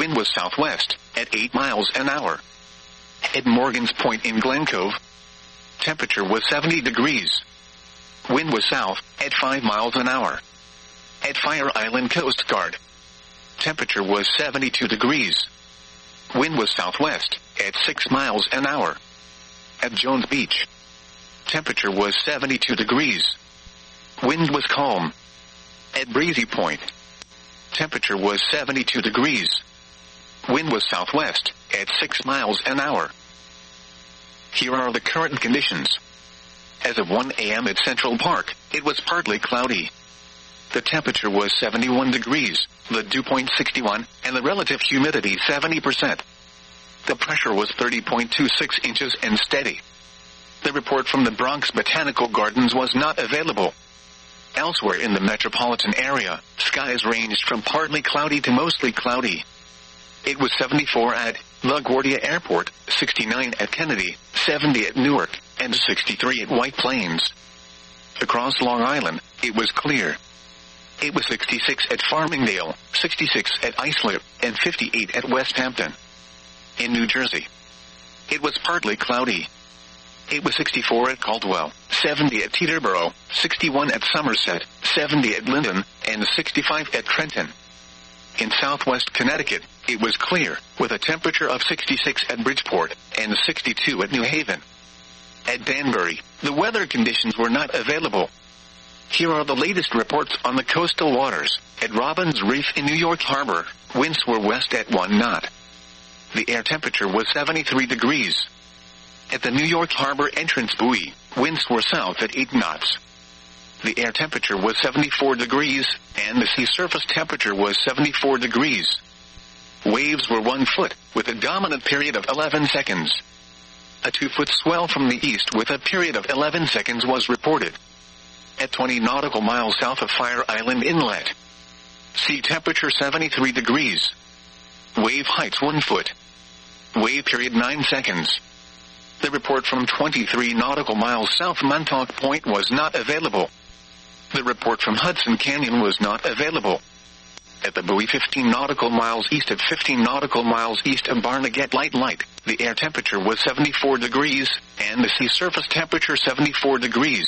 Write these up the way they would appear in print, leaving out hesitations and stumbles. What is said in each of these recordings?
Wind was southwest, at 8 miles an hour. At Morgan's Point in Glen Cove, temperature was 70 degrees. Wind was south, at 5 miles an hour. At Fire Island Coast Guard, temperature was 72 degrees. Wind was southwest, at 6 miles an hour. At Jones Beach, temperature was 72 degrees. Wind was calm. At Breezy Point, temperature was 72 degrees. Wind was southwest, at 6 miles an hour. Here are the current conditions. As of 1 a.m. at Central Park, it was partly cloudy. The temperature was 71 degrees, the dew point 61, and the relative humidity 70%. The pressure was 30.26 inches and steady. The report from the Bronx Botanical Gardens was not available. Elsewhere in the metropolitan area, skies ranged from partly cloudy to mostly cloudy. It was 74 at LaGuardia Airport, 69 at Kennedy, 70 at Newark, and 63 at White Plains. Across Long Island, it was clear. It was 66 at Farmingdale, 66 at Islip, and 58 at West Hampton. In New Jersey, it was partly cloudy. It was 64 at Caldwell, 70 at Teterboro, 61 at Somerset, 70 at Linden, and 65 at Trenton. In southwest Connecticut, it was clear, with a temperature of 66 at Bridgeport, and 62 at New Haven. At Danbury, the weather conditions were not available. Here are the latest reports on the coastal waters. At Robbins Reef in New York Harbor, winds were west at 1 knot. The air temperature was 73 degrees. At the New York Harbor entrance buoy, winds were south at 8 knots. The air temperature was 74 degrees, and the sea surface temperature was 74 degrees. Waves were 1 foot, with a dominant period of 11 seconds. A 2-foot swell from the east with a period of 11 seconds was reported. At 20 nautical miles south of Fire Island Inlet, sea temperature 73 degrees. Wave heights 1 foot. Wave period 9 seconds. The report from 23 nautical miles south Montauk Point was not available. The report from Hudson Canyon was not available. At the buoy 15 nautical miles east of 15 nautical miles east of Barnegat Light, the air temperature was 74 degrees, and the sea surface temperature 74 degrees.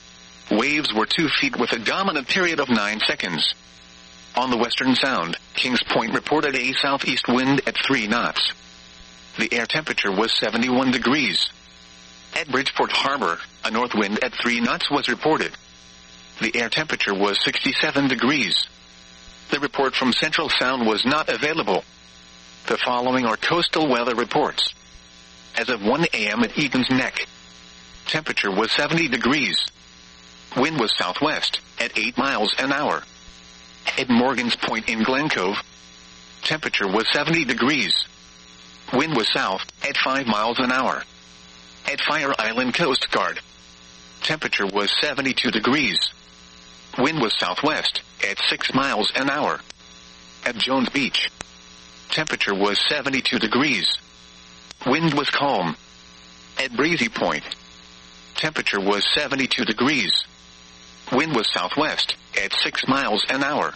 Waves were 2 feet with a dominant period of 9 seconds. On the Western Sound, Kings Point reported a southeast wind at 3 knots. The air temperature was 71 degrees. At Bridgeport Harbor, a north wind at 3 knots was reported. The air temperature was 67 degrees. The report from Central Sound was not available. The following are coastal weather reports. As of 1 a.m. at Eden's Neck, temperature was 70 degrees. Wind was southwest, at 8 miles an hour. At Morgan's Point in Glen Cove, temperature was 70 degrees. Wind was south, at 5 miles an hour. At Fire Island Coast Guard, temperature was 72 degrees. Wind was southwest, at 6 miles an hour. At Jones Beach, temperature was 72 degrees. Wind was calm. At Breezy Point, temperature was 72 degrees. Wind was southwest, at 6 miles an hour.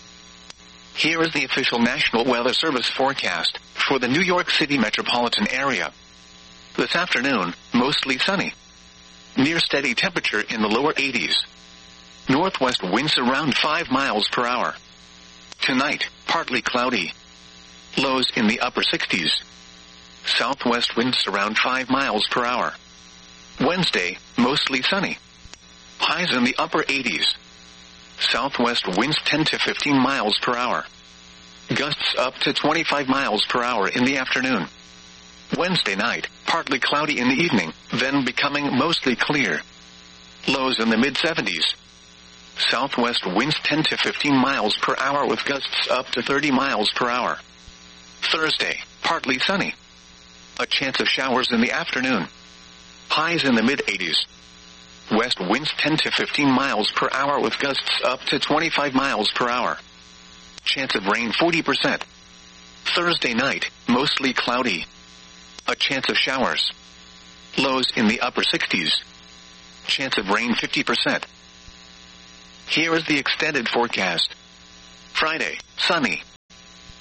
Here is the official National Weather Service forecast for the New York City metropolitan area. This afternoon, mostly sunny. Near steady temperature in the lower 80s. Northwest winds around 5 miles per hour. Tonight, partly cloudy. Lows in the upper 60s. Southwest winds around 5 miles per hour. Wednesday, mostly sunny. Highs in the upper 80s. Southwest winds 10 to 15 miles per hour. Gusts up to 25 miles per hour in the afternoon. Wednesday night, partly cloudy in the evening, then becoming mostly clear. Lows in the mid-70s. Southwest winds 10 to 15 miles per hour with gusts up to 30 miles per hour. Thursday, partly sunny. A chance of showers in the afternoon. Highs in the mid-80s. West winds 10 to 15 miles per hour with gusts up to 25 miles per hour. Chance of rain 40%. Thursday night, mostly cloudy. A chance of showers. Lows in the upper 60s. Chance of rain 50%. Here is the extended forecast. Friday, sunny.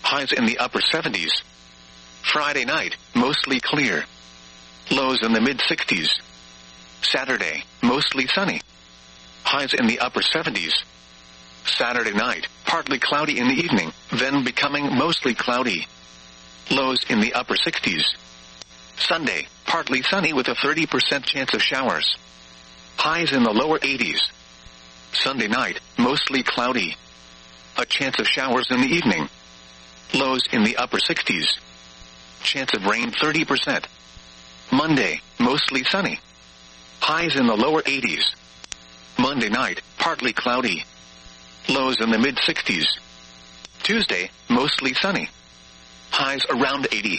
Highs in the upper 70s. Friday night, mostly clear. Lows in the mid-60s. Saturday, mostly sunny. Highs in the upper 70s. Saturday night, partly cloudy in the evening, then becoming mostly cloudy. Lows in the upper 60s. Sunday, partly sunny with a 30% chance of showers. Highs in the lower 80s. Sunday night, mostly cloudy. A chance of showers in the evening. Lows in the upper 60s. Chance of rain 30%. Monday, mostly sunny. Highs in the lower 80s. Monday night, partly cloudy. Lows in the mid-60s. Tuesday, mostly sunny. Highs around 80.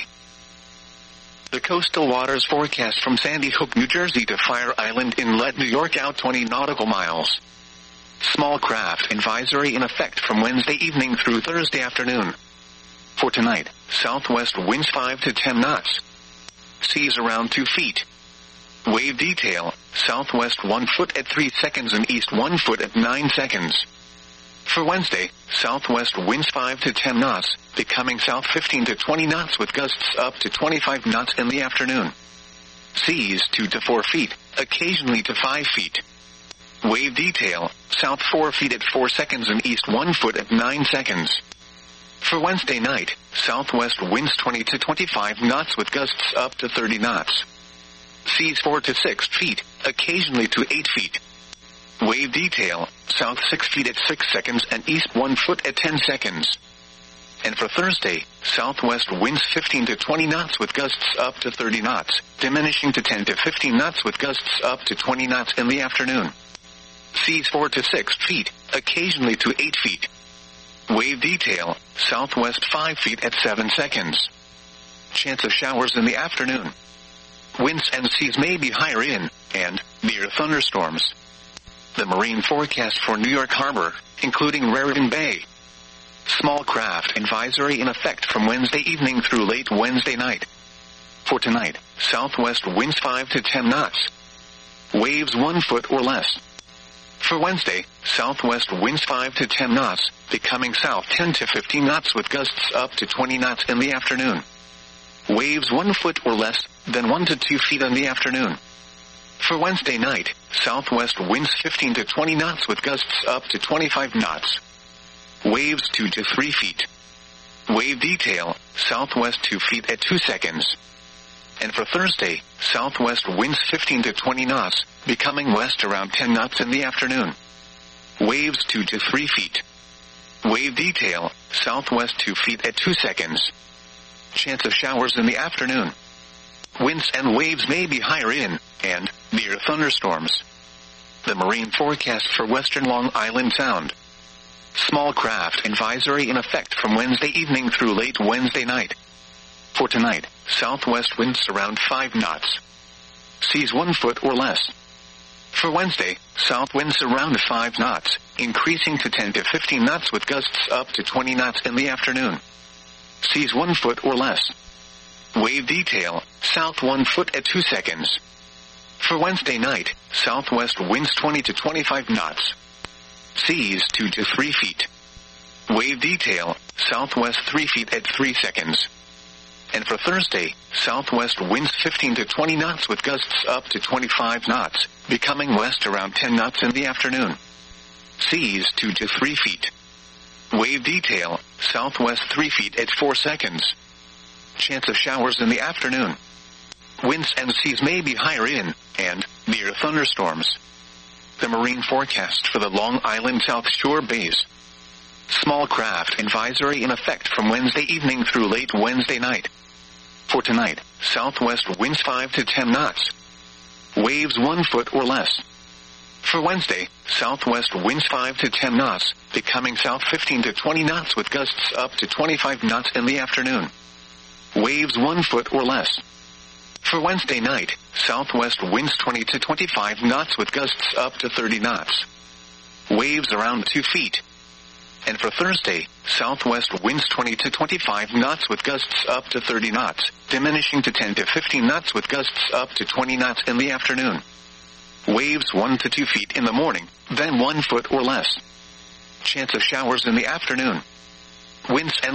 The coastal waters forecast from Sandy Hook, New Jersey to Fire Island Inlet, New York out 20 nautical miles. Small craft advisory in effect from Wednesday evening through Thursday afternoon. For tonight, southwest winds 5 to 10 knots. Seas around 2 feet. Wave detail, southwest 1 foot at 3 seconds and east 1 foot at 9 seconds. For Wednesday, southwest winds 5 to 10 knots, becoming south 15 to 20 knots with gusts up to 25 knots in the afternoon. Seas 2 to 4 feet, occasionally to 5 feet. Wave detail, south 4 feet at 4 seconds and east 1 foot at 9 seconds. For Wednesday night, southwest winds 20 to 25 knots with gusts up to 30 knots. Seas 4 to 6 feet, occasionally to 8 feet. Wave detail, south 6 feet at 6 seconds and east 1 foot at 10 seconds. And for Thursday, southwest winds 15 to 20 knots with gusts up to 30 knots, diminishing to 10 to 15 knots with gusts up to 20 knots in the afternoon. Seas 4 to 6 feet, occasionally to 8 feet. Wave detail, southwest 5 feet at 7 seconds. Chance of showers in the afternoon. Winds and seas may be higher in and near thunderstorms. The marine forecast for New York Harbor, including Raritan Bay. Small craft advisory in effect from Wednesday evening through late Wednesday night. For tonight, southwest winds 5 to 10 knots. Waves 1 foot or less. For Wednesday, southwest winds 5 to 10 knots, becoming south 10 to 15 knots with gusts up to 20 knots in the afternoon. Waves 1 foot or less, then 1 to 2 feet in the afternoon. For Wednesday night, southwest winds 15 to 20 knots with gusts up to 25 knots. Waves 2 to 3 feet. Wave detail, southwest 2 feet at 2 seconds. And for Thursday, southwest winds 15 to 20 knots, becoming west around 10 knots in the afternoon. Waves 2 to 3 feet. Wave detail, southwest 2 feet at 2 seconds. Chance of showers in the afternoon. Winds and waves may be higher in and near thunderstorms. The marine forecast for western Long Island Sound. Small craft advisory in effect from Wednesday evening through late Wednesday night. For tonight, southwest winds around 5 knots. Seas 1 foot or less. For Wednesday, south winds around 5 knots, increasing to 10 to 15 knots with gusts up to 20 knots in the afternoon. Seas 1 foot or less. Wave detail, south 1 foot at 2 seconds. For Wednesday night, southwest winds 20 to 25 knots. Seas 2 to 3 feet. Wave detail, southwest 3 feet at 3 seconds. And for Thursday, southwest winds 15 to 20 knots with gusts up to 25 knots, becoming west around 10 knots in the afternoon. Seas 2 to 3 feet. Wave detail, southwest 3 feet at 4 seconds. Chance of showers in the afternoon. Winds and seas may be higher in and near thunderstorms. The marine forecast for the Long Island South Shore bays. Small craft advisory in effect from Wednesday evening through late Wednesday night. For tonight, southwest winds 5 to 10 knots. Waves 1 foot or less. For Wednesday, southwest winds 5 to 10 knots, becoming south 15 to 20 knots with gusts up to 25 knots in the afternoon. Waves 1 foot or less. For Wednesday night, southwest winds 20 to 25 knots with gusts up to 30 knots. Waves around 2 feet. And for Thursday, southwest winds 20 to 25 knots with gusts up to 30 knots, diminishing to 10 to 15 knots with gusts up to 20 knots in the afternoon. Waves 1 to 2 feet in the morning, then 1 foot or less. Chance of showers in the afternoon. Winds and